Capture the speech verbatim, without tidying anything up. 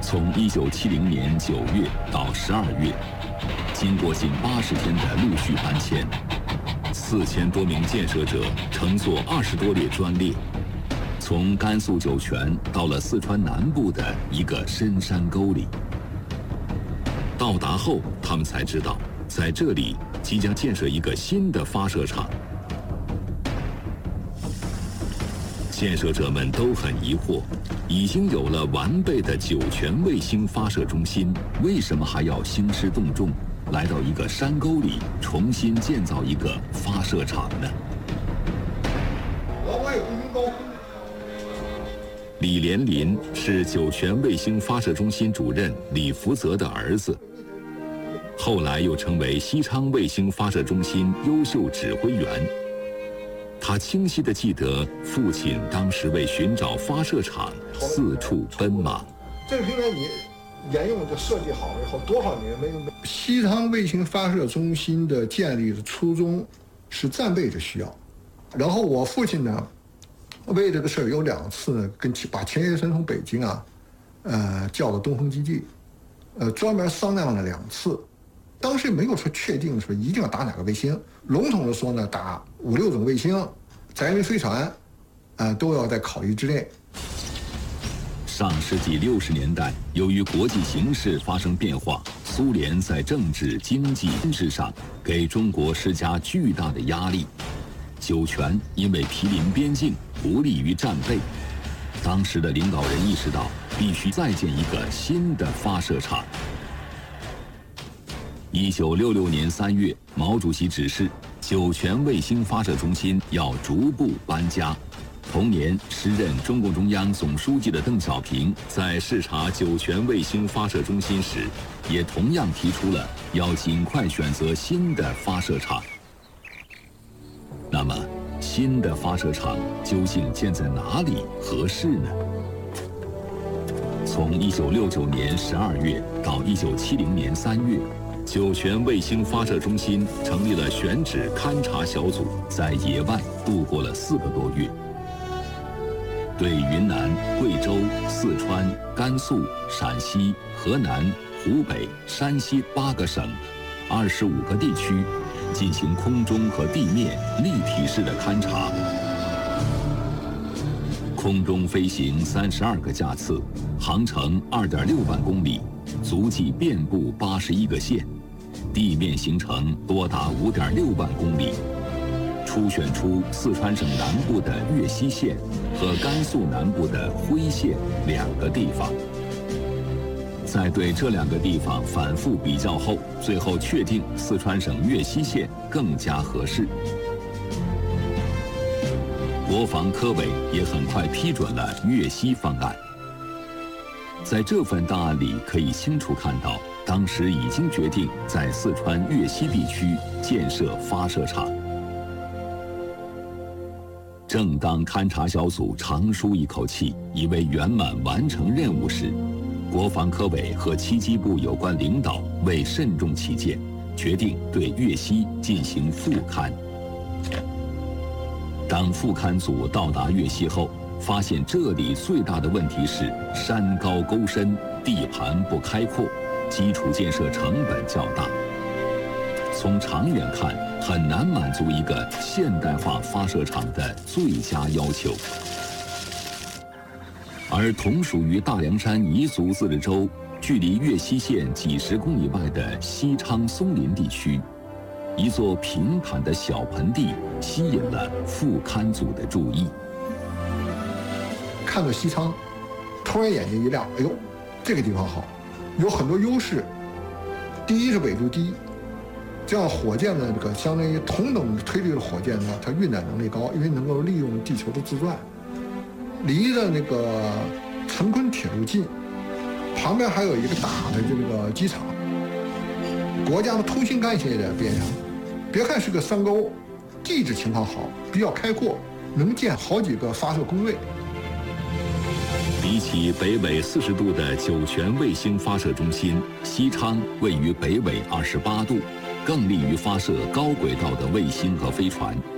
从一九七零年九月到十二月，经过近八十天的陆续搬迁，四千多名建设者乘坐二十多列专列，从甘肃酒泉到了四川南部的一个深山沟里。到达后，他们才知道，在这里即将建设一个新的发射场。建设者们都很疑惑，已经有了完备的酒泉卫星发射中心，为什么还要兴师动众，来到一个山沟里重新建造一个发射场呢？ 我有个高空。 李连林是酒泉卫星发射中心主任李福泽的儿子，后来又成为西昌卫星发射中心优秀指挥员。他清晰地记得父亲当时为寻找发射场四处奔忙。 这个平台你沿用就设计好了以后，多少年没有？西昌卫星发射中心的建立的初衷是战备的需要，然后我父亲呢，为这个事儿有两次呢，跟把钱学森从北京啊，呃，叫到东风基地，呃，专门商量了两次。当时没有说确定说一定要打哪个卫星，笼统的说呢，打五六种卫星，载运飞船，呃，都要在考虑之内。 上世纪六十年代，由于国际形势发生变化，苏联在政治、经济、军事上给中国施加巨大的压力。酒泉因为毗邻边境，不利于战备。当时的领导人意识到，必须再建一个新的发射场。一九六六年三月，毛主席指示，酒泉卫星发射中心要逐步搬家。同年，时任中共中央总书记的邓小平在视察酒泉卫星发射中心时，也同样提出了要尽快选择新的发射场。那么，新的发射场究竟建在哪里合适呢？从一九六九年十二月到一九七零年三月，酒泉卫星发射中心成立了选址勘察小组，在野外度过了四个多月，对云南、贵州、四川、甘肃、陕西、河南、湖北、山西八个省、二十五个地区进行空中和地面立体式的勘察。空中飞行三十二个架次，航程二点六万公里，足迹遍布八十一个县。地面行程多达五点六万公里，初选出四川省南部的岳西县和甘肃南部的徽县两个地方。在对这两个地方反复比较后，最后确定四川省岳西县更加合适。国防科委也很快批准了岳西方案。在这份档案里可以清楚看到，当时已经决定在四川岳西地区建设发射场。正当勘察小组长舒一口气，以为圆满完成任务时，国防科委和七机部有关领导为慎重起见，决定对岳西进行复勘。当复勘组到达岳西后，发现这里最大的问题是山高沟深，地盘不开阔，基础建设成本较大，从长远看很难满足一个现代化发射场的最佳要求。而同属于大凉山彝族自治州，距离岳西县几十公里外的西昌松林地区，一座平坦的小盆地吸引了复勘组的注意。 看到西昌，突然眼睛一亮，哎呦，这个地方好，有很多优势。第一是纬度低，这样火箭的这个相当于同等推力的火箭呢，它运载能力高，因为能够利用地球的自转。离着那个成昆铁路近，旁边还有一个大的这个机场，国家的通信干线也在边上。别看是个山沟，地质情况好，比较开阔，能建好几个发射工位。 比起北纬四十度的酒泉卫星发射中心，西昌位于北纬二十八度，更利于发射高轨道的卫星和飞船。